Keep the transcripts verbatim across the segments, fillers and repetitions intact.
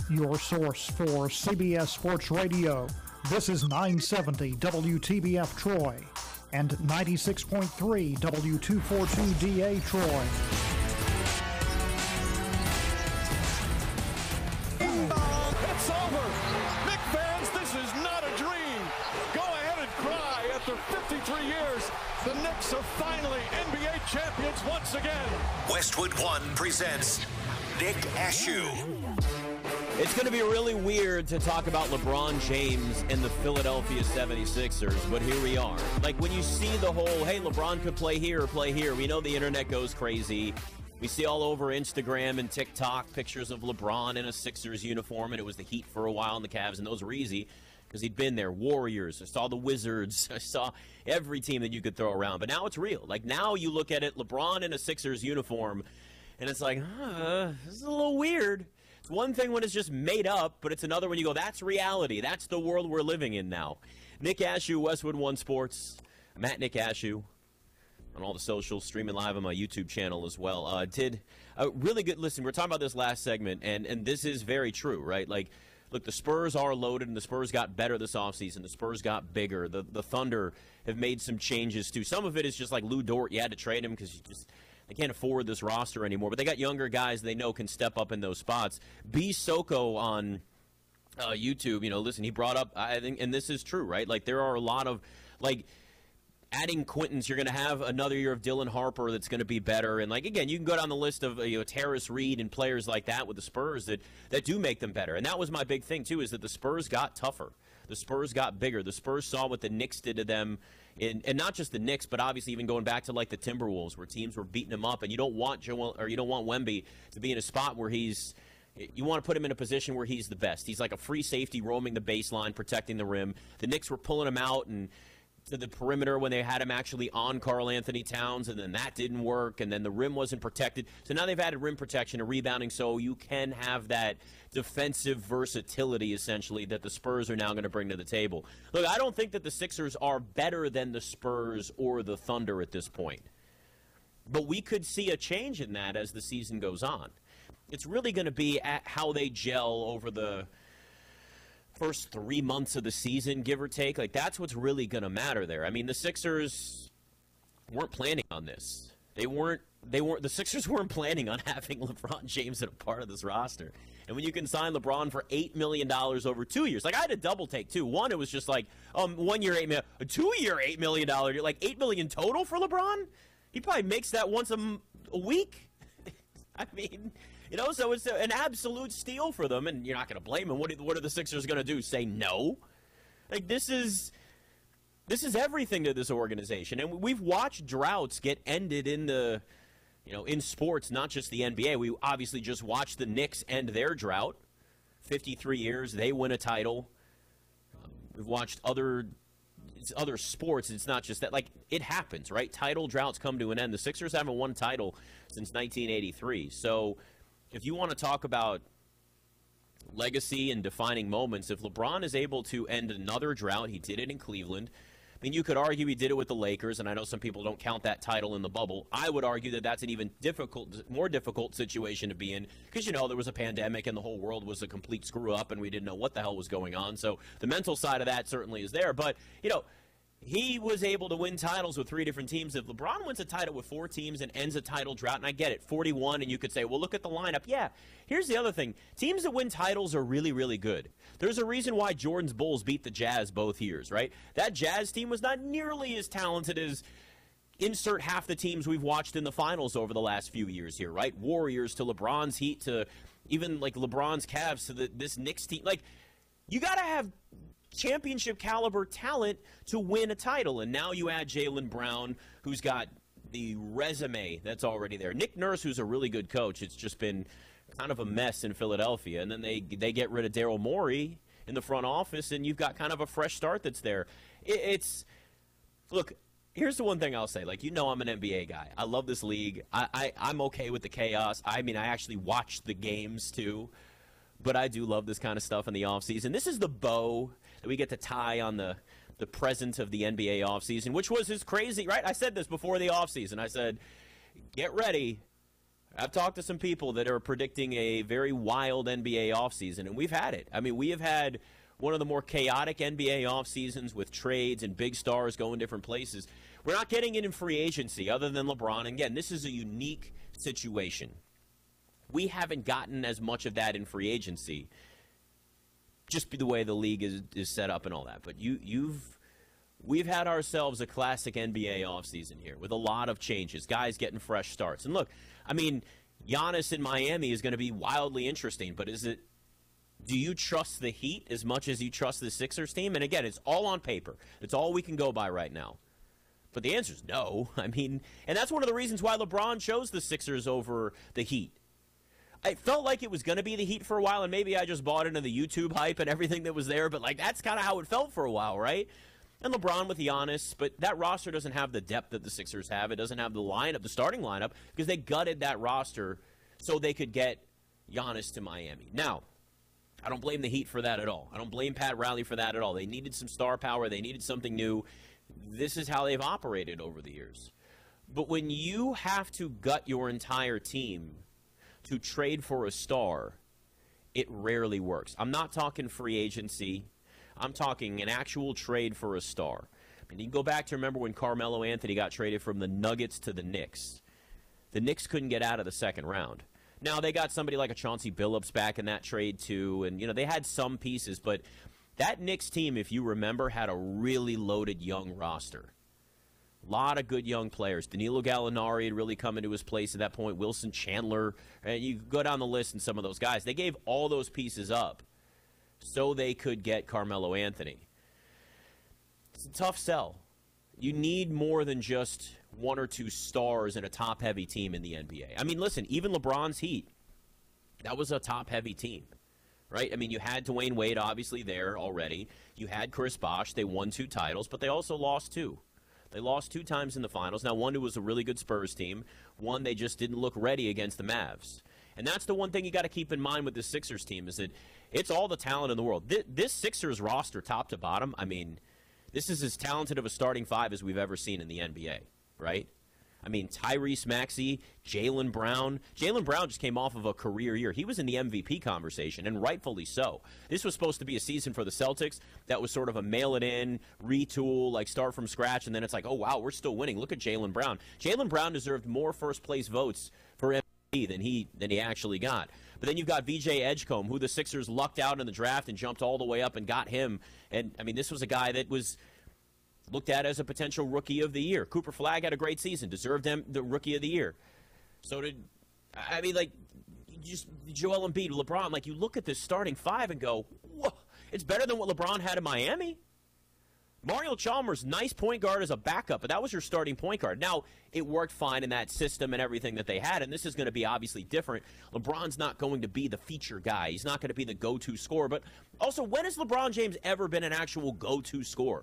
your source for C B S Sports Radio. This is nine seventy W T B F Troy and ninety-six point three W two forty-two D A Troy. It's over! Knick fans, this is not a dream! Go ahead and cry. After fifty-three years, the Knicks are finally N B A champions once again. Westwood One presents Nick Ashew. It's going to be really weird to talk about LeBron James and the Philadelphia seventy-sixers, but here we are. Like, when you see the whole, hey, LeBron could play here or play here, we know the internet goes crazy. We see all over Instagram and TikTok pictures of LeBron in a Sixers uniform, and it was the Heat for a while and the Cavs, and those were easy because he'd been there. Warriors, I saw the Wizards, I saw every team that you could throw around. But now it's real. Like, now you look at it, LeBron in a Sixers uniform, and it's like, huh, this is a little weird. It's one thing when it's just made up, but it's another when you go, that's reality. That's the world we're living in now. Nick Ashew, Westwood One Sports. I'm at Nick Ashew on all the socials, streaming live on my YouTube channel as well. Uh, did a really good, listen, we were talking about this last segment, and, and this is very true, right? Like, look, the Spurs are loaded, and the Spurs got better this offseason. The Spurs got bigger. The, the Thunder have made some changes, too. Some of it is just like Lou Dort. You had to trade him because you just... They can't afford this roster anymore, but they got younger guys they know can step up in those spots. B. Soko on uh, YouTube, you know, listen, he brought up, I think, and this is true, right? Like, there are a lot of, like, adding Quintons, you're going to have another year of Dylan Harper that's going to be better. And, like, again, you can go down the list of, you know, Terrace Reed and players like that with the Spurs that, that do make them better. And that was my big thing, too, is that the Spurs got tougher. The Spurs got bigger. The Spurs saw what the Knicks did to them, in, and not just the Knicks, but obviously even going back to like the Timberwolves, where teams were beating them up. And you don't want Joel, or you don't want Wemby to be in a spot where he's. You want to put him in a position where he's the best. He's like a free safety roaming the baseline, protecting the rim. The Knicks were pulling him out and to the perimeter when they had him actually on Karl Anthony Towns, and then that didn't work, and then the rim wasn't protected. So now they've added rim protection and rebounding, so you can have that defensive versatility, essentially, that the Spurs are now going to bring to the table. Look, I don't think that the Sixers are better than the Spurs or the Thunder at this point, but we could see a change in that as the season goes on. It's really going to be at how they gel over the first three months of the season, give or take. Like, that's what's really going to matter there. I mean, the Sixers weren't planning on this. They weren't, they weren't, the Sixers weren't planning on having LeBron James as a part of this roster. And when you can sign LeBron for eight million dollars over two years, like, I had a double take, too. One, it was just like, um, one year, eight million dollars, a two-year, eight million dollars, like, eight million dollars total for LeBron? He probably makes that once a, a week. I mean, you know, so it's an absolute steal for them, and you're not going to blame them. What are, what are the Sixers going to do? Say no? Like, this is this is everything to this organization, and we've watched droughts get ended in the, you know, in sports, not just the N B A. We obviously just watched the Knicks end their drought, fifty-three years, they win a title. Um, we've watched other it's other sports. It's not just that. Like, it happens, right? Title droughts come to an end. The Sixers haven't won a title since nineteen eighty-three. So if you want to talk about legacy and defining moments, if LeBron is able to end another drought, he did it in Cleveland. I mean, you could argue he did it with the Lakers, and I know some people don't count that title in the bubble. I would argue that that's an even difficult, more difficult situation to be in because, you know, there was a pandemic and the whole world was a complete screw-up and we didn't know what the hell was going on. So the mental side of that certainly is there. But, you know, he was able to win titles with three different teams. If LeBron wins a title with four teams and ends a title drought, and I get it, forty-one, and you could say, well, look at the lineup. Yeah, here's the other thing. Teams that win titles are really, really good. There's a reason why Jordan's Bulls beat the Jazz both years, right? That Jazz team was not nearly as talented as insert half the teams we've watched in the finals over the last few years here, right? Warriors to LeBron's Heat to even, like, LeBron's Cavs to the, this Knicks team. Like, you got to have championship caliber talent to win a title, and now you add Jaylen Brown, who's got the resume that's already there. Nick Nurse, who's a really good coach, it's just been kind of a mess in Philadelphia, and then they they get rid of Daryl Morey in the front office, and you've got kind of a fresh start that's there. It, it's look. Here's the one thing I'll say. Like, you know, I'm an N B A guy. I love this league. I, I I'm okay with the chaos. I mean, I actually watch the games too. But I do love this kind of stuff in the offseason. This is the bow that we get to tie on the, the present of the N B A offseason, which was his crazy, right? I said this before the offseason. I said, get ready I've talked to some people that are predicting a very wild N B A offseason, and we've had it. I mean, we have had one of the more chaotic N B A offseasons with trades and big stars going different places. We're not getting it in free agency other than LeBron. And again, this is a unique situation. We haven't gotten as much of that in free agency, just the way the league is, is set up and all that. But you, you've we've had ourselves a classic N B A offseason here with a lot of changes, guys getting fresh starts. And look, I mean, Giannis in Miami is going to be wildly interesting, but is it, do you trust the Heat as much as you trust the Sixers team? And again, it's all on paper. It's all we can go by right now. But the answer is no. I mean, and that's one of the reasons why LeBron chose the Sixers over the Heat. I felt like it was going to be the Heat for a while, and maybe I just bought into the YouTube hype and everything that was there, but like that's kind of how it felt for a while, right? And LeBron with Giannis, but that roster doesn't have the depth that the Sixers have. It doesn't have the lineup, the starting lineup, because they gutted that roster so they could get Giannis to Miami. Now, I don't blame the Heat for that at all. I don't blame Pat Riley for that at all. They needed some star power. They needed something new. This is how they've operated over the years. But when you have to gut your entire team to trade for a star, it rarely works. I'm not talking free agency. I'm talking an actual trade for a star. And you can go back to remember when Carmelo Anthony got traded from the Nuggets to the Knicks. The Knicks couldn't get out of the second round. Now, they got somebody like a Chauncey Billups back in that trade, too. And, you know, they had some pieces. But that Knicks team, if you remember, had a really loaded young roster. A lot of good young players. Danilo Gallinari had really come into his place at that point. Wilson Chandler. And you go down the list and some of those guys. They gave all those pieces up so they could get Carmelo Anthony. It's a tough sell. You need more than just one or two stars in a top-heavy team in the N B A. I mean, listen, even LeBron's Heat, that was a top-heavy team, right? I mean, you had Dwayne Wade obviously there already. You had Chris Bosh. They won two titles, but they also lost two. They lost two times in the finals. Now, one, it was a really good Spurs team. One, they just didn't look ready against the Mavs. And that's the one thing you got to keep in mind with this Sixers team is that it's all the talent in the world. This, this Sixers roster, top to bottom, I mean, this is as talented of a starting five as we've ever seen in the N B A, right? I mean, Tyrese Maxey, Jaylen Brown. Jaylen Brown just came off of a career year. He was in the M V P conversation, and rightfully so. This was supposed to be a season for the Celtics that was sort of a mail-it-in, retool, like start from scratch, and then it's like, oh, wow, we're still winning. Look at Jaylen Brown. Jaylen Brown deserved more first-place votes for M V P than he, than he actually got. But then you've got V J Edgecombe, who the Sixers lucked out in the draft and jumped all the way up and got him. And, I mean, this was a guy that was looked at as a potential rookie of the year. Cooper Flagg had a great season, deserved him the rookie of the year. So did, I mean, like, just Joel Embiid, LeBron, like, you look at this starting five and go, whoa, it's better than what LeBron had in Miami. Mario Chalmers, nice point guard as a backup, but that was your starting point guard. Now, it worked fine in that system and everything that they had, and this is going to be obviously different. LeBron's not going to be the feature guy. He's not going to be the go-to scorer. But also, when has LeBron James ever been an actual go-to scorer?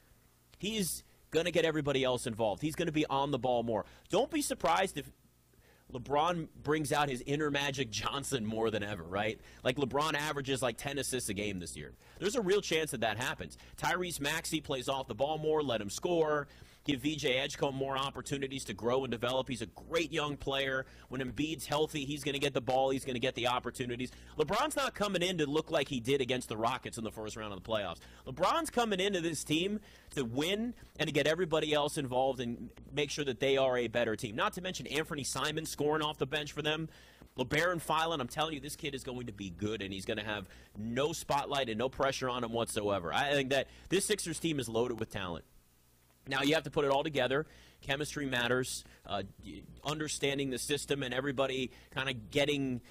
He's going to get everybody else involved. He's going to be on the ball more. Don't be surprised if LeBron brings out his inner Magic Johnson more than ever, right? Like LeBron averages like ten assists a game this year. There's a real chance that that happens. Tyrese Maxey plays off the ball more, let him score. Give V J Edgecombe more opportunities to grow and develop. He's a great young player. When Embiid's healthy, he's going to get the ball. He's going to get the opportunities. LeBron's not coming in to look like he did against the Rockets in the first round of the playoffs. LeBron's coming into this team to win and to get everybody else involved and make sure that they are a better team. Not to mention Anthony Simon scoring off the bench for them. LeBaron Filan, I'm telling you, this kid is going to be good, and he's going to have no spotlight and no pressure on him whatsoever. I think that this Sixers team is loaded with talent. Now, you have to put it all together. Chemistry matters. Uh, understanding the system and everybody kind of getting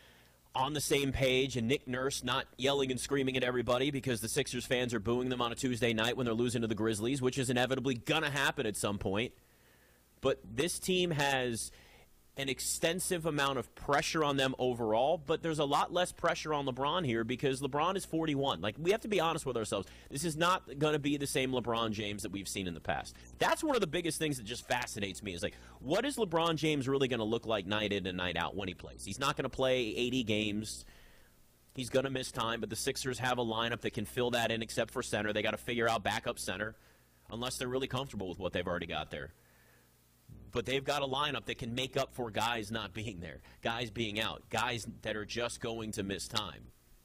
on the same page, and Nick Nurse not yelling and screaming at everybody because the Sixers fans are booing them on a Tuesday night when they're losing to the Grizzlies, which is inevitably going to happen at some point. But this team has an extensive amount of pressure on them overall, but there's a lot less pressure on LeBron here because LeBron is forty-one. Like, we have to be honest with ourselves. This is not going to be the same LeBron James that we've seen in the past. That's one of the biggest things that just fascinates me is, like, what is LeBron James really going to look like night in and night out when he plays? He's not going to play eighty games. He's going to miss time, but the Sixers have a lineup that can fill that in except for center. They got to figure out backup center unless they're really comfortable with what they've already got there. but they've got a lineup that can make up for guys not being there, guys being out, guys that are just going to miss time.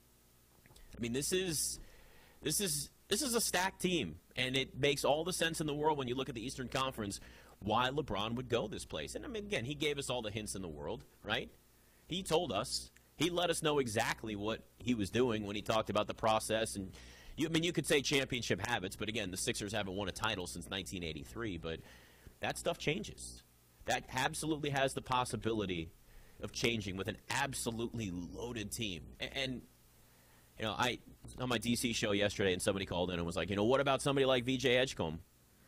I mean, this is this is this is a stacked team, and it makes all the sense in the world when you look at the Eastern Conference why LeBron would go this place. And I mean, again, he gave us all the hints in the world, right? He told us. He let us know exactly what he was doing when he talked about the process. And you, I mean, you could say championship habits, but again, the Sixers haven't won a title since nineteen eighty-three. But that stuff changes. That absolutely has the possibility of changing with an absolutely loaded team. And, and you know, I on my D C show yesterday, and somebody called in and was like, you know, what about somebody like V J Edgecombe?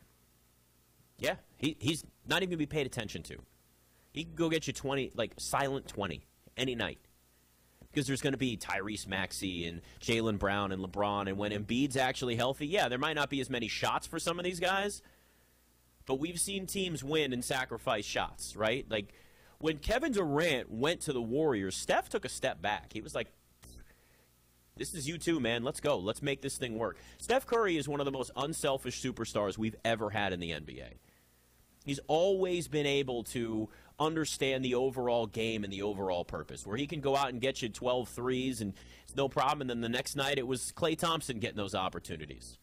Yeah, he, he's not even going to be paid attention to. He can go get you twenty, like silent twenty, any night. Because there's going to be Tyrese Maxey and Jaylen Brown and LeBron. And when Embiid's actually healthy, yeah, there might not be as many shots for some of these guys. But we've seen teams win and sacrifice shots, right? Like, when Kevin Durant went to the Warriors, Steph took a step back. He was like, this is you too, man. Let's go. Let's make this thing work. Steph Curry is one of the most unselfish superstars we've ever had in the N B A. He's always been able to understand the overall game and the overall purpose, where he can go out and get you twelve threes and it's no problem. And then the next night it was Klay Thompson getting those opportunities.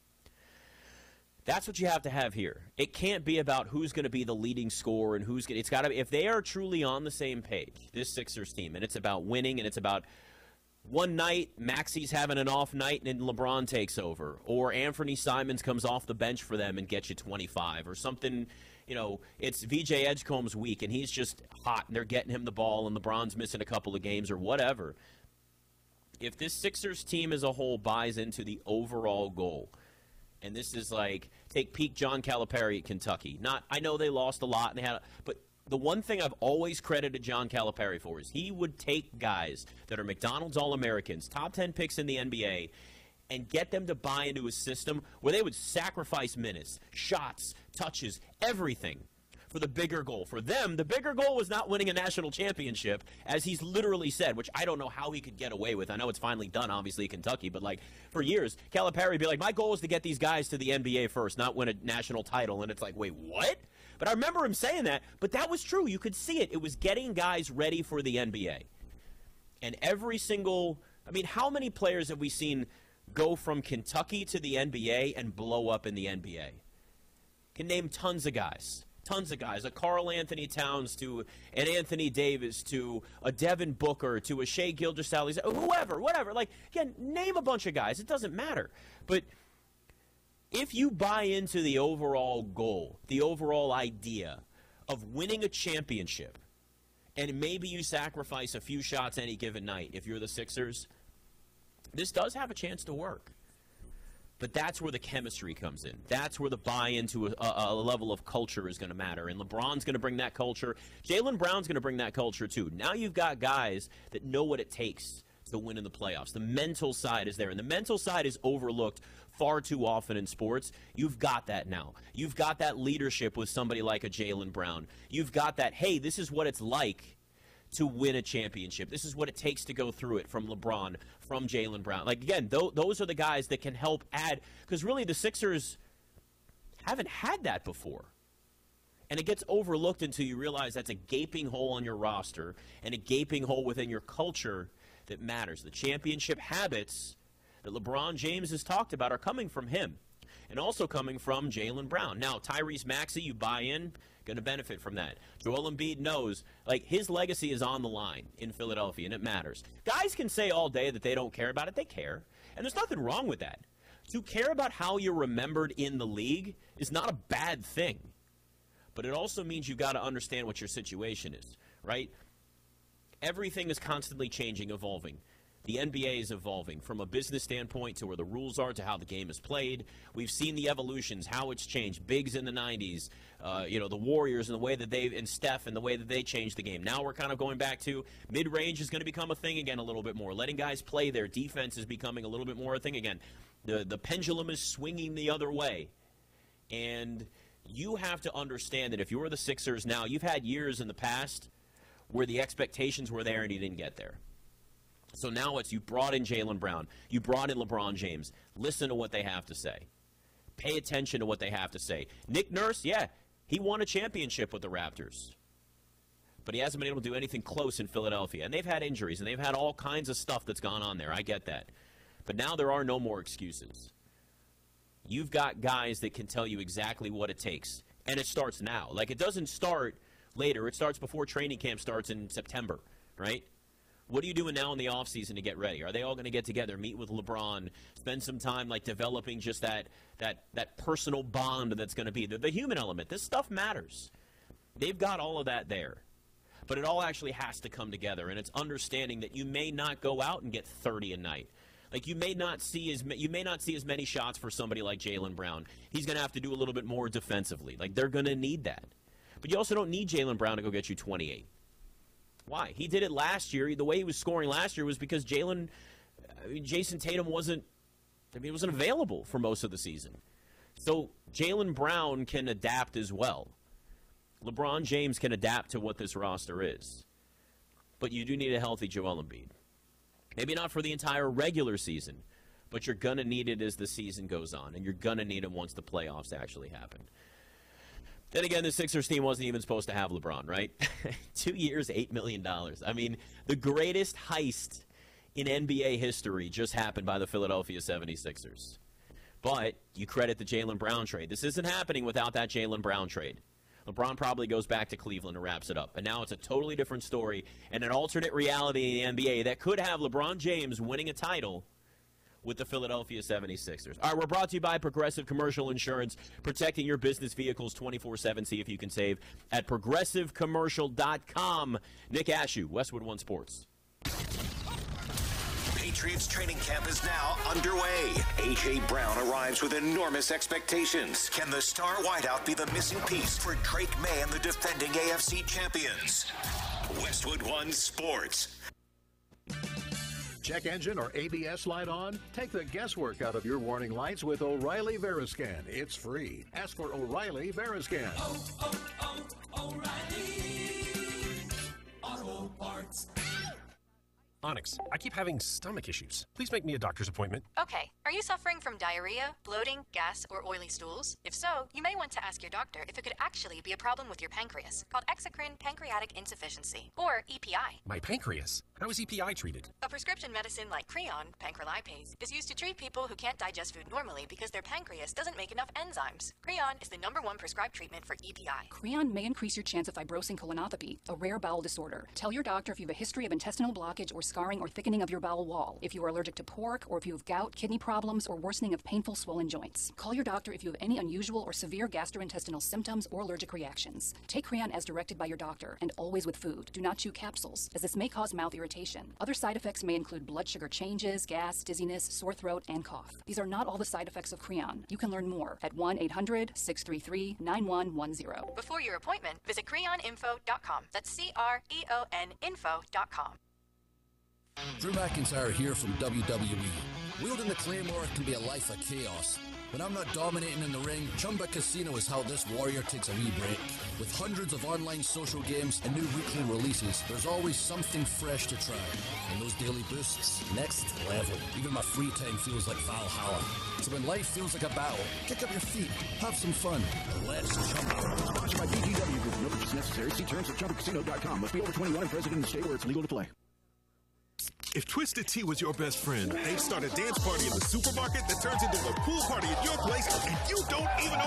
That's what you have to have here. It can't be about who's going to be the leading scorer and who's going to, it's got to be, if they are truly on the same page, this Sixers team, and it's about winning and it's about one night, Maxey's having an off night and LeBron takes over, or Anthony Simons comes off the bench for them and gets you twenty-five, or something. You know, it's V J Edgecombe's week, and he's just hot, and they're getting him the ball, and LeBron's missing a couple of games or whatever. If this Sixers team as a whole buys into the overall goal, and this is like, take peak John Calipari at Kentucky. Not, I know they lost a lot, and they had, but the one thing I've always credited John Calipari for is he would take guys that are McDonald's All-Americans, top ten picks in the N B A, and get them to buy into a system where they would sacrifice minutes, shots, touches, everything for the bigger goal. For them, the bigger goal was not winning a national championship, as he's literally said, which I don't know how he could get away with. I know it's finally done, obviously, in Kentucky, but like for years, Calipari would be like, my goal is to get these guys to the N B A first, not win a national title. And it's like, wait, what? But I remember him saying that, but that was true. You could see it. It was getting guys ready for the N B A. And every single, I mean, how many players have we seen go from Kentucky to the N B A and blow up in the N B A? Can name tons of guys. Tons of guys. A Karl Anthony Towns to an Anthony Davis to a Devin Booker to a Shai Gilgeous-Alexander, whoever, whatever. Like, again, name a bunch of guys. It doesn't matter. But if you buy into the overall goal, the overall idea of winning a championship, and maybe you sacrifice a few shots any given night if you're the Sixers, this does have a chance to work. But that's where the chemistry comes in. That's where the buy-in to a, a, a level of culture is going to matter. And LeBron's going to bring that culture. Jaylen Brown's going to bring that culture too. Now you've got guys that know what it takes to win in the playoffs. The mental side is there. And the mental side is overlooked far too often in sports. You've got that now. You've got that leadership with somebody like a Jaylen Brown. You've got that, hey, this is what it's like to win a championship. This is what it takes to go through it, from LeBron, from Jaylen Brown. Like, again, th- those are the guys that can help add, because really the Sixers haven't had that before. And it gets overlooked until you realize that's a gaping hole on your roster and a gaping hole within your culture that matters. The championship habits that LeBron James has talked about are coming from him and also coming from Jaylen Brown. Now, Tyrese Maxey, you buy in, going to benefit from that. Joel Embiid knows, like, his legacy is on the line in Philadelphia, and it matters. Guys can say all day that they don't care about it. They care, and there's nothing wrong with that. To care about how you're remembered in the league is not a bad thing, but it also means you've got to understand what your situation is, right? Everything is constantly changing, evolving. The N B A is evolving from a business standpoint to where the rules are to how the game is played. We've seen the evolutions, how it's changed. Bigs in the nineties, uh, you know, the Warriors and the way that they, and Steph and the way that they changed the game. Now we're kind of going back to mid-range is going to become a thing again a little bit more. Letting guys play their defense is becoming a little bit more a thing again. The, the pendulum is swinging the other way. And you have to understand that if you're the Sixers now, you've had years in the past where the expectations were there and you didn't get there. So now it's you brought in Jaylen Brown. You brought in LeBron James. Listen to what they have to say. Pay attention to what they have to say. Nick Nurse, yeah, He won a championship with the Raptors. But he hasn't been able to do anything close in Philadelphia. And they've had injuries, and they've had all kinds of stuff that's gone on there. I get that. But now there are no more excuses. You've got guys that can tell you exactly what it takes. And it starts now. Like, it doesn't start later. It starts before training camp starts in September, right? What are you doing now in the offseason to get ready? Are they all going to get together, meet with LeBron, spend some time, like, developing just that that that personal bond that's going to be the, the human element? This stuff matters. They've got all of that there. But it all actually has to come together, and it's understanding that you may not go out and get thirty a night. Like, you may not see as you may not see as many shots for somebody like Jaylen Brown. He's going to have to do a little bit more defensively. Like, they're going to need that. But you also don't need Jaylen Brown to go get you twenty-eight. Why? He did it last year. The way he was scoring last year was because Jaylen, I mean, Jason Tatum wasn't, I mean, wasn't available for most of the season. So Jaylen Brown can adapt as well. LeBron James can adapt to what this roster is. But you do need a healthy Joel Embiid. Maybe not for the entire regular season, but you're going to need it as the season goes on, and you're going to need him once the playoffs actually happen. Then again, the Sixers team wasn't even supposed to have LeBron, right? Two years, eight million dollars. I mean, the greatest heist in N B A history just happened by the Philadelphia seventy-sixers. But you credit the Jaylen Brown trade. This isn't happening without that Jaylen Brown trade. LeBron probably goes back to Cleveland and wraps it up. And now it's a totally different story and an alternate reality in the N B A that could have LeBron James winning a title with the Philadelphia seventy-sixers. All right, we're brought to you by Progressive Commercial Insurance, protecting your business vehicles twenty-four seven. See if you can save at progressive commercial dot com. Nick Ashew, Westwood One Sports. Patriots training camp is now underway. A J. Brown arrives with enormous expectations. Can the star wideout be the missing piece for Drake May and the defending A F C champions? Westwood One Sports. Check engine or A B S light on? Take the guesswork out of your warning lights with O'Reilly Veriscan. It's free. Ask for O'Reilly Veriscan. Oh, oh, oh, O'Reilly Auto Parts. Onyx, I keep having stomach issues. Please make me a doctor's appointment. Okay. Are you suffering from diarrhea, bloating, gas, or oily stools? If so, you may want to ask your doctor if it could actually be a problem with your pancreas, called exocrine pancreatic insufficiency, or E P I. My pancreas? How is E P I treated? A prescription medicine like Creon, pancrelipase, is used to treat people who can't digest food normally because their pancreas doesn't make enough enzymes. Creon is the number one prescribed treatment for E P I. Creon may increase your chance of fibrosing colonopathy, a rare bowel disorder. Tell your doctor if you have a history of intestinal blockage or scarring or thickening of your bowel wall, if you are allergic to pork, or if you have gout, kidney problems, or worsening of painful swollen joints. Call your doctor if you have any unusual or severe gastrointestinal symptoms or allergic reactions. Take Creon as directed by your doctor, and always with food. Do not chew capsules, as this may cause mouth irritation. Other side effects may include blood sugar changes, gas, dizziness, sore throat, and cough. These are not all the side effects of Creon. You can learn more at one eight hundred, six three three, nine one one zero. Before your appointment, visit creon info dot com. That's C R E O N info dot com. Drew McIntyre here from W W E. Wielding the Claymore can be a life of chaos. When I'm not dominating in the ring, Chumba Casino is how this warrior takes a wee break. With hundreds of online social games and new weekly releases, there's always something fresh to try. And those daily boosts, next level. Even my free time feels like Valhalla. So when life feels like a battle, kick up your feet, have some fun, and let's Chumba. Sponsored by B G W Group. No purchase necessary. See terms at chumba casino dot com. Must be over twenty-one and present in the state where it's legal to play. If Twisted Tea was your best friend, they'd start a dance party in the supermarket that turns into a pool party at your place, and you don't even know